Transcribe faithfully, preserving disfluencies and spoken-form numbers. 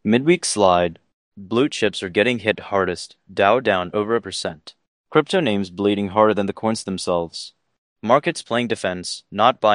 Midweek slide. Blue chips are getting hit hardest. Dow down over a percent. Crypto names bleeding harder than the coins themselves. Markets playing defense, not buying.